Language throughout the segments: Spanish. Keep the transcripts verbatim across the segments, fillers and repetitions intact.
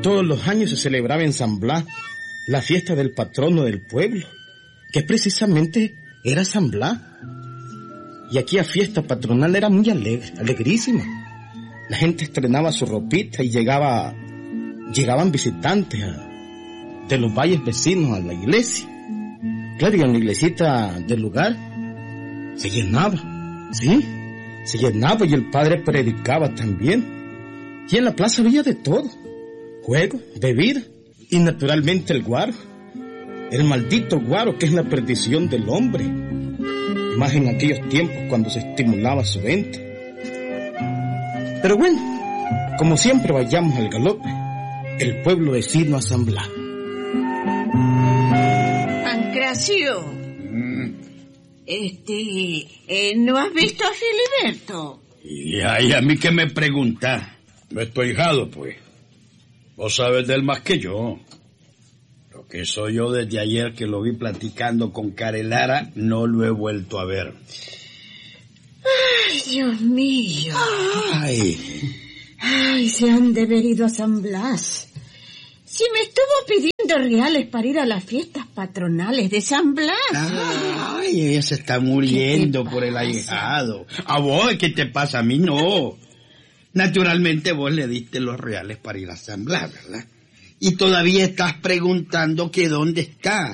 Todos los años se celebraba en San Blas la fiesta del patrono del pueblo, que precisamente era San Blas. Y aquella fiesta patronal era muy alegre, alegrísima. La gente estrenaba su ropita y llegaba, llegaban visitantes a, de los valles vecinos a la iglesia. Claro, y en la iglesita del lugar se llenaba, ¿sí? Se llenaba y el padre predicaba también. Y en la plaza había de todo: juego, bebida y naturalmente el guaro. El maldito guaro, que es la perdición del hombre. Más en aquellos tiempos cuando se estimulaba su venta. Pero bueno, como siempre vayamos al galope, el pueblo vecino a San Blas. Pancracio, mm. este, eh, ¿no has visto a Filiberto? Y ay, a mí que me pregunta, no estoy hijado, pues. Vos sabes de él más que yo. Lo que soy yo desde ayer que lo vi platicando con Carelara, no lo he vuelto a ver. Ay, Dios mío. Ay. Ay, se han de haber ido a San Blas. Si me estuvo pidiendo reales para ir a las fiestas patronales de San Blas. Ay, ella se está muriendo por el ahijado. A vos, ¿qué te pasa? A mí no. Naturalmente vos le diste los reales para ir a San Blas, ¿verdad? Y todavía estás preguntando que dónde está.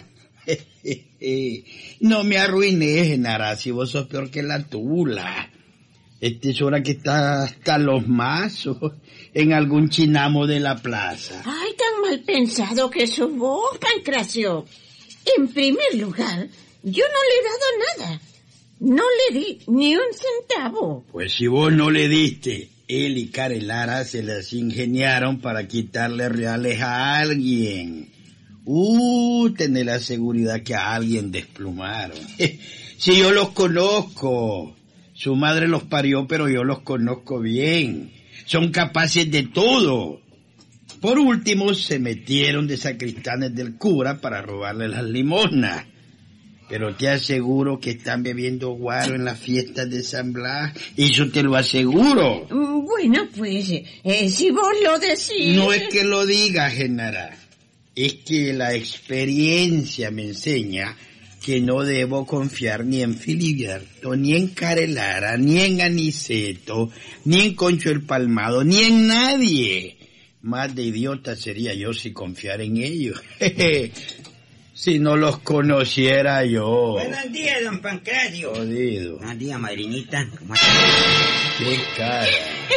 No me arruines, Genara, si vos sos peor que la tula. Esta es hora que está hasta los mazos en algún chinamo de la plaza. Ay, tan mal pensado que sos vos, Pancracio. En primer lugar, yo no le he dado nada. No le di ni un centavo. Pues si vos no le diste, él y Carelara se las ingeniaron para quitarle reales a alguien. Uh, tener la seguridad que a alguien desplumaron. Si yo los conozco. Su madre los parió, pero yo los conozco bien. Son capaces de todo. Por último, se metieron de sacristanes del cura para robarle las limosnas. Pero te aseguro que están bebiendo guaro en las fiestas de San Blas. Y yo te lo aseguro. Bueno, pues, eh, si vos lo decís... No es que lo diga, Genara. Es que la experiencia me enseña que no debo confiar ni en Filiberto, ni en Carelara, ni en Aniceto, ni en Concho el Palmado, ni en nadie. Más de idiota sería yo si confiara en ellos. Si no los conociera yo. Buenos días, don Pancracio. Jodido. Buenos días, madrinita. ¿Cómo estás? Qué cara.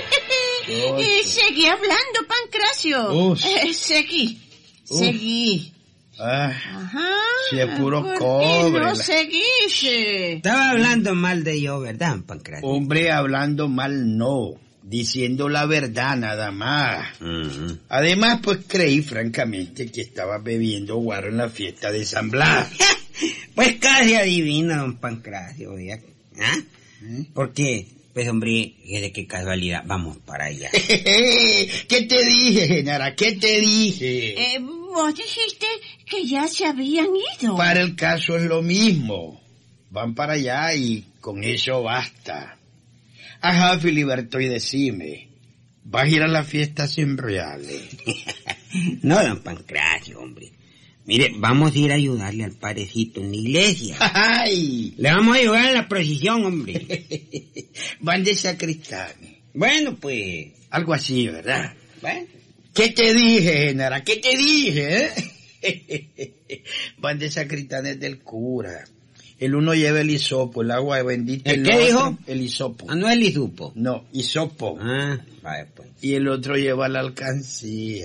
Eh, seguí hablando, Pancracio. Eh, seguí. Uf. Seguí. Ah, ajá. Si es puro ¿por cobre. qué no seguís? Estaba hablando mal de yo, ¿verdad, Pancracio? Hombre, hablando mal no. Diciendo la verdad nada más. Uh-huh. Además, pues creí francamente que estaba bebiendo guaro en la fiesta de San Blas. Pues casi adivina, don Pancracio. ¿Ah? ¿Eh? ¿Por qué? Pues hombre, de qué casualidad, vamos para allá. ¿Qué te dije, Genara? ¿Qué te dije? Eh, vos dijiste que ya se habían ido. Para el caso es lo mismo. Van para allá y con eso basta. Ajá, Filiberto, y decime, ¿vas a ir a la fiesta sin reales? No, don Pancracio, hombre. Mire, vamos a ir a ayudarle al padrecito en la iglesia. ¡Ay! Le vamos a ayudar en la procesión, hombre. Van de sacristán. Bueno, pues... Algo así, ¿verdad? Bueno. ¿Qué te dije, Genara? ¿Qué te dije, eh? Van de sacristanes del cura. El uno lleva el hisopo, el agua bendita. ¿El qué otro, dijo? El hisopo. Ah, no el hisopo. No, hisopo. Ah, vaya pues. Y el otro lleva la alcancía.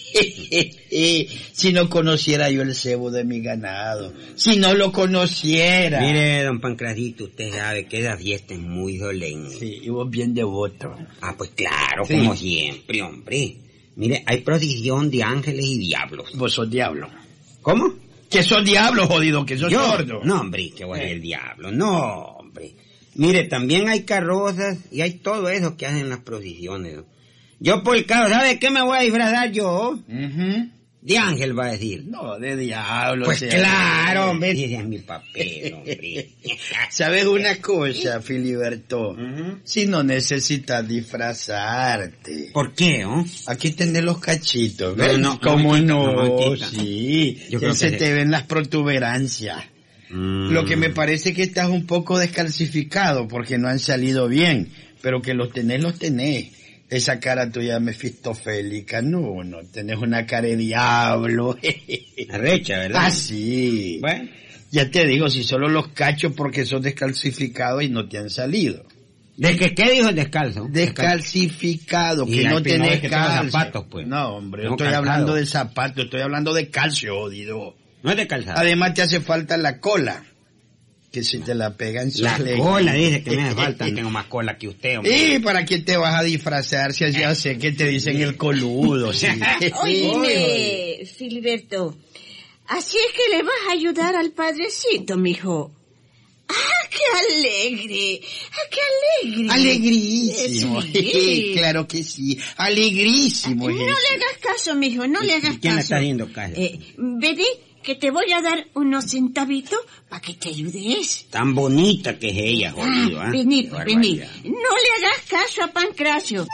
Si no conociera yo el cebo de mi ganado, si no lo conociera. Mire, don Pancracito, usted sabe que esa fiesta es muy solemne. Sí, y vos bien devoto. Ah, pues claro, sí. Como siempre, hombre. Mire, hay procesión de ángeles y diablos. Vos sos diablo. ¿Cómo? Que sos diablo, jodido, que sos ¿Yo? sordo. No, hombre, que voy a ser el diablo. No, hombre. Mire, también hay carrozas y hay todo eso que hacen las procesiones. Yo por el caso, ¿sabe qué me voy a disfrazar yo? Uh-huh. De ángel va a decir. No, de diablo. Pues sea, claro, hombre, ese es mi papel, hombre. ¿Sabes una cosa, Filiberto? Uh-huh. Si no necesitas disfrazarte. ¿Por qué, oh? Aquí tenés los cachitos, No, ¿ves? no, ¿Cómo no, no? mamacita. Sí, Yo que creo se que te sí. ven las protuberancias. Mm. Lo que me parece que estás un poco descalcificado porque no han salido bien, pero que los tenés, los tenés. Esa cara tuya mefistofélica, no, no, tenés una cara de diablo. Arrecha, ¿verdad? Ah, sí. Bueno. Ya te digo, si solo los cacho porque son descalcificados y no te han salido. ¿De que qué dijo el descalzo? Descalcificado, Y que al no fin no tenés ves que tengo calcio. zapatos, pues. No, hombre, yo Tengo estoy calzado. hablando de zapatos, estoy hablando de calcio, jodido. No es de calzado. Además te hace falta la cola, que si te la pegan La sale- cola, dice que me hace falta. Tengo más cola que usted, hombre. ¿Y para qué te vas a disfrazar si ya sé que te dicen el coludo? Sí. Óyeme, Filiberto, así es que le vas a ayudar al padrecito, mijo. ¡Ah, qué alegre! ¡Ah, qué alegre! Alegrísimo. Sí. Claro que sí. Alegrísimo. No es le eso. hagas caso, mijo, no le hagas ¿Quién le caso. está haciendo caso? Eh, vení, que te voy a dar unos centavitos para que te ayudes. Tan bonita que es ella, jodido, Ah, ¿ah? vení, Qué vení. barbaridad. No le hagas caso a Pancracio.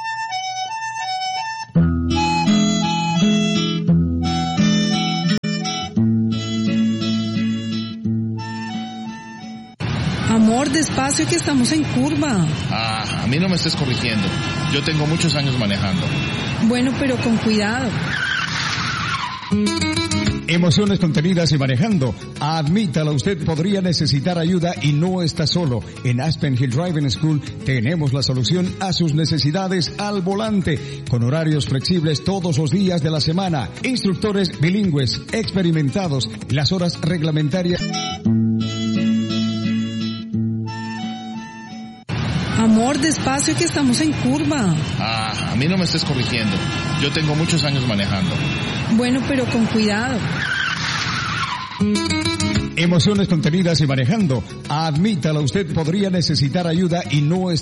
Amor, despacio que estamos en curva. Ah, a mí no me estés corrigiendo. Yo tengo muchos años manejando. Bueno, pero con cuidado. Emociones contenidas y manejando. Admítalo, usted podría necesitar ayuda y no está solo. En Aspen Hill Driving School tenemos la solución a sus necesidades al volante, con horarios flexibles todos los días de la semana, instructores bilingües, experimentados, las horas reglamentarias. Amor, despacio que estamos en curva. Ah, a mí no me estés corrigiendo. Yo tengo muchos años manejando. Bueno, pero con cuidado. Emociones contenidas y manejando. Admítalo, usted podría necesitar ayuda y no está